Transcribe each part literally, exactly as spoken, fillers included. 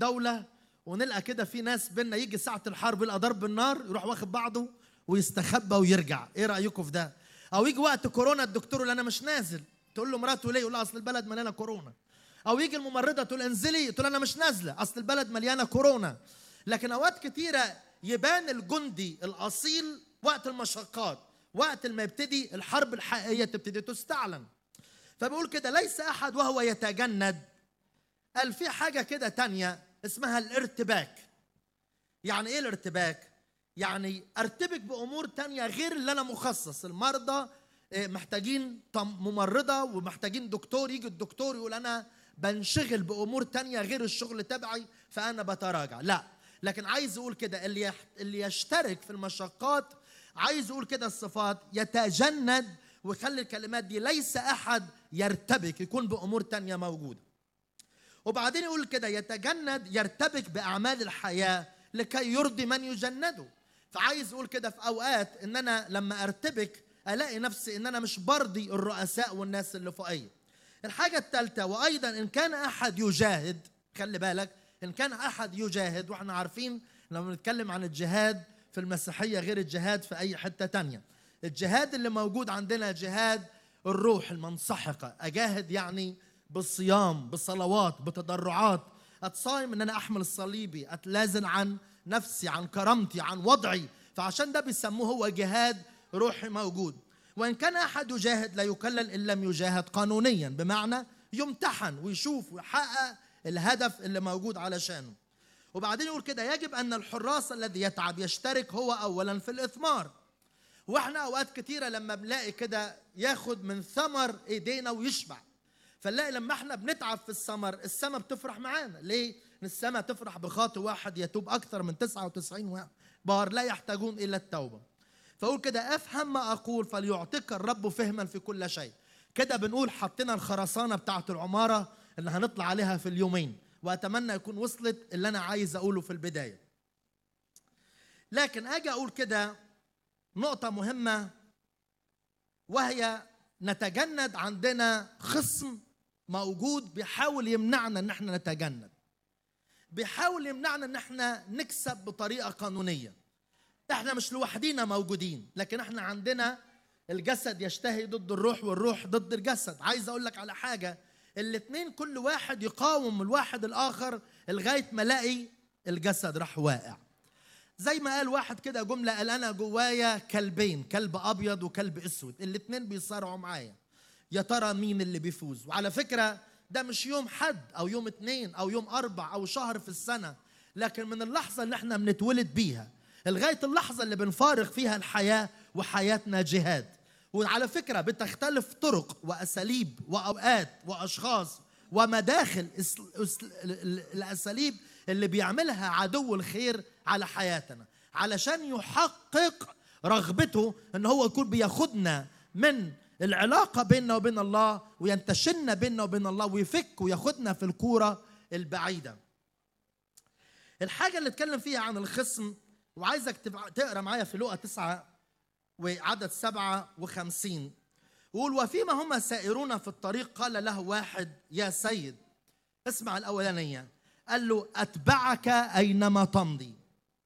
دولة ونلقى كده في ناس بينا يجي ساعة الحرب يلقى ضرب النار يروح واخد بعضه ويستخبى ويرجع. ايه رأيكم في ده؟ او يجي وقت كورونا الدكتور يقول انا مش نازل، تقول له مراته ليه؟ يقول له اصل البلد مليانة كورونا. او يجي الممرضة تقول انزلي، تقول انا مش نازلة اصل البلد مليانة كورونا. لكن اوقات كتيرة يبان الجندي الاصيل وقت المشقات، وقت ما يبتدي الحرب الحقيقية تبتدي تستعلن. فبيقول كده ليس احد وهو يتجند، قال في حاجة كده تانية اسمها الارتباك. يعني ايه الارتباك؟ يعني ارتبك بامور تانية غير اللي انا مخصص. المرضى محتاجين ممرضة ومحتاجين دكتور، يجي الدكتور يقول انا بنشغل بامور تانية غير الشغل تبعي فانا بتراجع. لا، لكن عايز يقول كده اللي اللي يشترك في المشقات، عايز يقول كده الصفات يتجند، ويخلي الكلمات دي ليس احد يرتبك، يكون بامور تانية موجودة. وبعدين يقول كده يتجند يرتبك باعمال الحياة لكي يرضي من يجنده. فعايز يقول كده في اوقات ان انا لما ارتبك الاقي نفسي ان انا مش برضي الرؤساء والناس اللي فوقيه. الحاجة الثالثة وايضا ان كان احد يجاهد، خلي بالك ان كان احد يجاهد، واحنا عارفين لما بنتكلم عن الجهاد في المسيحية غير الجهاد في اي حتة تانية. الجهاد اللي موجود عندنا جهاد الروح المنسحقة، اجاهد يعني بالصيام بالصلوات بتضرعات، اتصايم ان انا احمل الصليبي، اتلازن عن نفسي عن كرامتي عن وضعي. فعشان ده بيسموه هو جهاد روحي موجود. وان كان احد يجاهد لا يكلل ان لم يجاهد قانونيا، بمعنى يمتحن ويشوف ويحقق الهدف اللي موجود علشانه. وبعدين يقول كده يجب ان الحراس الذي يتعب يشترك هو اولا في الاثمار. واحنا اوقات كتيره لما بنلاقي كده ياخد من ثمر ايدينا ويشبع، فنلاقي لما احنا بنتعب في الثمر السماء بتفرح معانا. ليه؟ السماء تفرح بخاطئ واحد يتوب اكثر من تسعة وتسعين بار لا يحتاجون الى التوبه. فقول كده افهم ما اقول فليعطيك الرب فهما في كل شيء. كده بنقول حطينا الخرسانه بتاعت العماره اللي هنطلع عليها في اليومين، واتمنى يكون وصلت اللي انا عايز اقوله في البدايه. لكن اجي اقول كده نقطه مهمه، وهي نتجند عندنا خصم موجود بيحاول يمنعنا ان احنا نتجند، بيحاول يمنعنا ان احنا نكسب بطريقه قانونيه. احنا مش لوحدينا موجودين، لكن احنا عندنا الجسد يشتهي ضد الروح والروح ضد الجسد. عايز اقول لك على حاجه، الاثنين كل واحد يقاوم الواحد الاخر لغايه ما الاقي الجسد راح واقع. زي ما قال واحد كده جمله، قال انا جوايا كلبين، كلب ابيض وكلب اسود، الاثنين بيصارعوا معايا، يا ترى مين اللي بيفوز؟ وعلى فكره ده مش يوم حد او يوم اثنين او يوم اربع او شهر في السنه، لكن من اللحظه اللي احنا بنتولد بيها لغايه اللحظه اللي بنفارق فيها الحياه وحياتنا جهاد. وعلى فكره بتختلف طرق واساليب واوقات واشخاص ومداخل الاساليب اللي بيعملها عدو الخير على حياتنا علشان يحقق رغبته ان هو يكون بياخدنا من العلاقه بيننا وبين الله وينتشلنا بيننا وبين الله ويفك وياخدنا في الكوره البعيده. الحاجه اللي اتكلم فيها عن الخصم، وعايزك تقرا معايا في لوقا تسعة وعدد سبعة وخمسين، يقول وفيما هم سائرون في الطريق قال له واحد يا سيد، اسمع الاولانيه، قال له اتبعك اينما تمضي.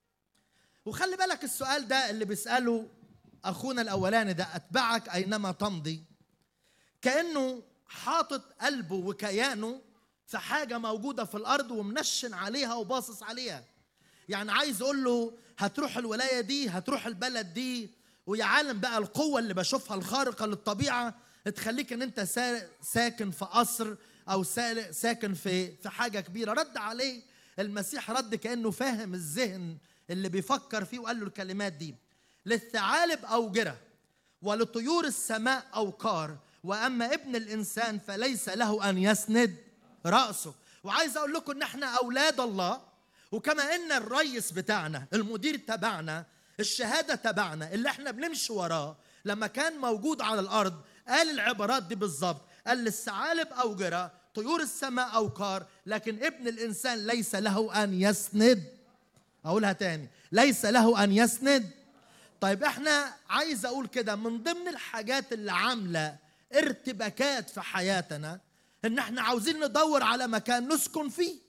وخلي بالك السؤال ده اللي بيساله اخونا الاولاني ده، اتبعك اينما تمضي، كانه حاطط قلبه وكيانه في حاجه موجوده في الارض ومنشن عليها وباصص عليها. يعني عايز اقول له هتروح الولايه دي، هتروح البلد دي، ويا عالم بقى القوه اللي بشوفها الخارقه للطبيعه تخليك ان انت ساكن في قصر او ساكن في في حاجه كبيره. رد عليه المسيح رد كانه فاهم الذهن اللي بيفكر فيه، وقال له الكلمات دي، للثعالب اوجره ولطيور السماء اوقار، واما ابن الانسان فليس له ان يسند راسه. وعايز اقول لكم ان احنا اولاد الله، وكما ان الرئيس بتاعنا، المدير تبعنا، الشهاده تبعنا اللي احنا بنمشي وراه، لما كان موجود على الارض قال العبارات دي بالظبط، قال للثعالب اوجره طيور السماء اوقار، لكن ابن الانسان ليس له ان يسند. اقولها تاني، ليس له ان يسند. طيب احنا عايز اقول كده من ضمن الحاجات اللي عامله ارتباكات في حياتنا ان احنا عاوزين ندور على مكان نسكن فيه.